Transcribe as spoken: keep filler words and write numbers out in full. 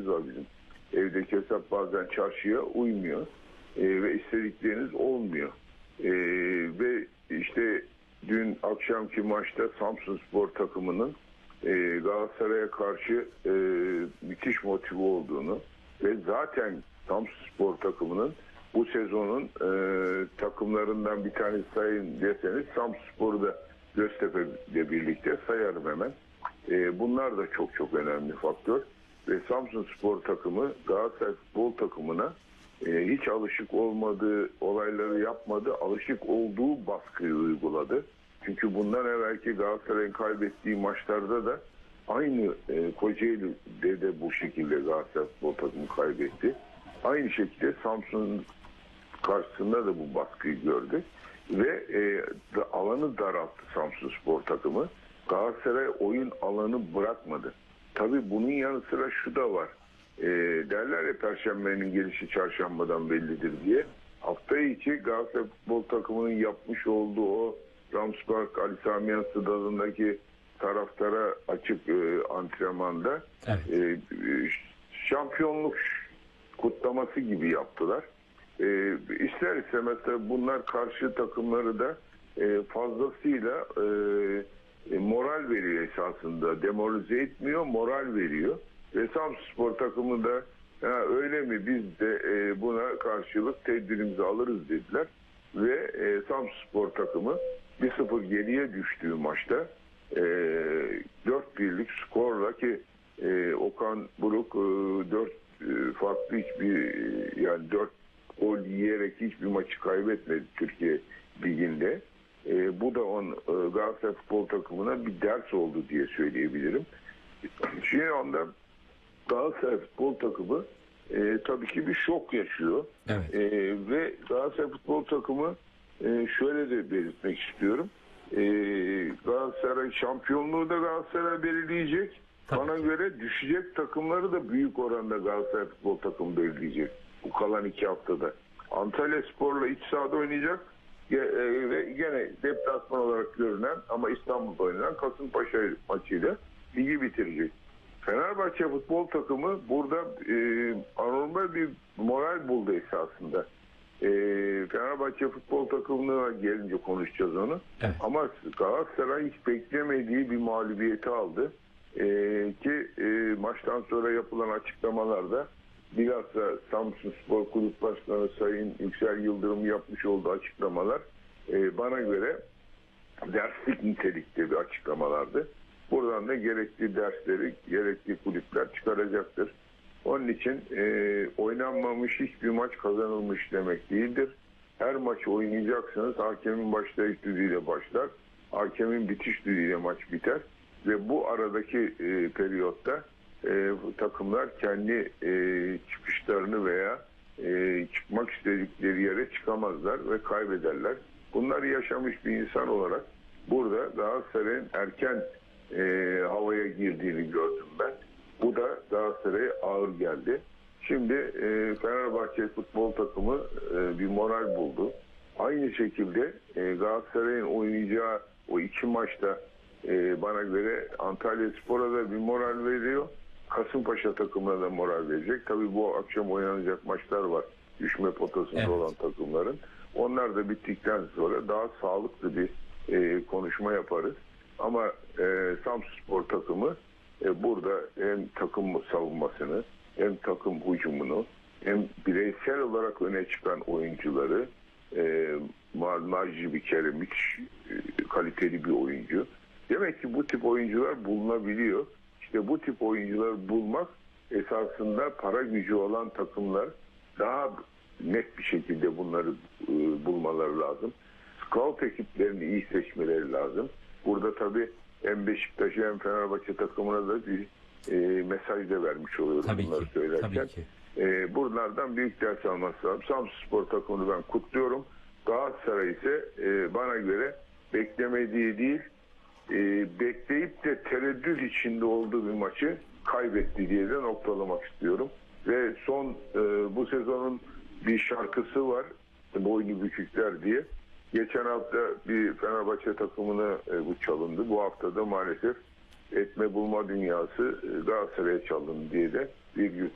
hesaplarımız var bizim. Evdeki hesap bazen çarşıya uymuyor e, ve istedikleriniz olmuyor. E, ve işte dün akşamki maçta Samsunspor takımının e, Galatasaray'a karşı e, müthiş motive olduğunu ve zaten Samsunspor takımının bu sezonun e, takımlarından bir tanesi sayın deseniz Samsunspor'u da Göztepe ile birlikte sayarım hemen. E, bunlar da çok çok önemli faktör. Ve Samsunspor takımı Galatasaray futbol takımına e, hiç alışık olmadığı olayları yapmadı. Alışık olduğu baskıyı uyguladı. Çünkü bundan evvelki Galatasaray'ın kaybettiği maçlarda da aynı e, Kocaeli'de de bu şekilde Galatasaray futbol takımı kaybetti. Aynı şekilde Samsun'un karşısında da bu baskıyı gördü. Ve e, da, alanı daralttı Samsunspor takımı. Galatasaray oyun alanı bırakmadı. Tabii bunun yanı sıra şu da var. E, derler ya Perşembenin gelişi çarşambadan bellidir diye. Hafta içi Galatasaray futbol takımının yapmış olduğu o Ramspark Ali Sami Yen stadındaki taraftara açık e, antrenmanda evet. e, şampiyonluk kutlaması gibi yaptılar. E, ister istemez de bunlar karşı takımları da e, fazlasıyla e, e, moral veriyor esasında. Demoralize etmiyor, moral veriyor. Ve Samsunspor takımı da ha, öyle mi biz de e, buna karşılık tedbirimizi alırız dediler. Ve e, Samsunspor takımı bir sıfır geriye düştüğü maçta e, dört birlik skorla ki e, Okan Buruk e, dört e, farklı hiçbir yani dört gol yiyerek hiçbir maçı kaybetmedi Türkiye Ligi'nde. E, bu da on, e, Galatasaray futbol takımına bir ders oldu diye söyleyebilirim. Şimdi anda Galatasaray futbol takımı e, tabii ki bir şok yaşıyor. Evet. E, ve Galatasaray futbol takımı e, şöyle de belirtmek istiyorum. E, Galatasaray şampiyonluğu da Galatasaray belirleyecek. Tabii. Bana göre düşecek takımları da büyük oranda Galatasaray futbol takımı belirleyecek. Bu kalan iki haftada. Antalyaspor'la iç sahada oynayacak ve gene deplasman olarak görünen ama İstanbul'da oynanan Kasımpaşa maçıyla ligi bitirecek. Fenerbahçe futbol takımı burada e, anormal bir moral buldu esasında. E, Fenerbahçe futbol takımına gelince konuşacağız onu. Evet. Ama Galatasaray hiç beklemediği bir mağlubiyeti aldı. E, ki e, maçtan sonra yapılan açıklamalarda bilhassa Samsunspor Kulüp Başkanı Sayın Yüksel Yıldırım yapmış olduğu açıklamalar e, bana göre derslik nitelikte bir açıklamalardı. Buradan da gerekli dersleri, gerekli kulüpler çıkaracaktır. Onun için e, oynanmamış hiçbir maç kazanılmış demek değildir. Her maçı oynayacaksınız. Hakemin başlayış düdüğüyle başlar. Hakemin bitiş düdüğüyle maç biter. Ve bu aradaki e, periyotta e, takımlar kendi e, çıkışlarını veya e, çıkmak istedikleri yere çıkamazlar ve kaybederler. Bunları yaşamış bir insan olarak burada Galatasaray'ın erken e, havaya girdiğini gördüm ben. Bu da Galatasaray'a ağır geldi. Şimdi e, Fenerbahçe futbol takımı e, bir moral buldu. Aynı şekilde e, Galatasaray'ın oynayacağı o iki maçta e, bana göre Antalyaspor'a da bir moral veriyor. Kasımpaşa takımına da moral verecek. Tabii bu akşam oynanacak maçlar var. Düşme potasında evet. olan takımların. Onlar da bittikten sonra daha sağlıklı bir e, konuşma yaparız. Ama e, Samsunspor takımı e, burada hem takım savunmasını hem takım hücumunu hem bireysel olarak öne çıkan oyuncuları e, Marji bir kere müthiş e, kaliteli bir oyuncu. Demek ki bu tip oyuncular bulunabiliyor. İşte bu tip oyuncuları bulmak esasında para gücü olan takımlar daha net bir şekilde bunları e, bulmaları lazım. Scout ekiplerini iyi seçmeleri lazım. Burada tabii hem Beşiktaş'a hem Fenerbahçe takımına da bir e, mesaj da vermiş oluyoruz tabii bunları ki, söylerken. Tabii ki. E, buralardan büyük ders alması lazım. Samsunspor takımını ben kutluyorum. Galatasaray ise e, bana göre beklemediği değil, e, bekleyip de tereddüt içinde olduğu bir maçı kaybetti diye de noktalamak istiyorum. Ve son e, bu sezonun bir şarkısı var, Boynu Bükükler diye. Geçen hafta bir Fenerbahçe takımına e, bu çalındı. Bu hafta da maalesef etme bulma dünyası e, Galatasaray'a çalındı diye de bir